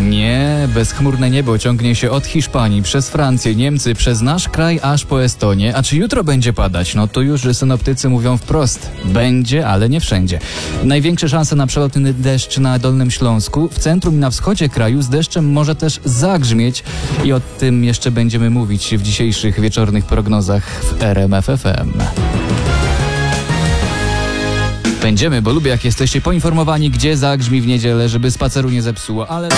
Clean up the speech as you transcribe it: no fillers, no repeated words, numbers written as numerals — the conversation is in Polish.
Nie, bezchmurne niebo ciągnie się od Hiszpanii, przez Francję, Niemcy, przez nasz kraj, aż po Estonię. A czy jutro będzie padać? No to już synoptycy mówią wprost. Będzie, ale nie wszędzie. Największe szanse na przelotny deszcz na Dolnym Śląsku. W centrum i na wschodzie kraju z deszczem może też zagrzmieć. I o tym jeszcze będziemy mówić w dzisiejszych wieczornych prognozach w RMF FM. Będziemy, bo lubię jak jesteście poinformowani, gdzie zagrzmi w niedzielę, żeby spaceru nie zepsuło, ale...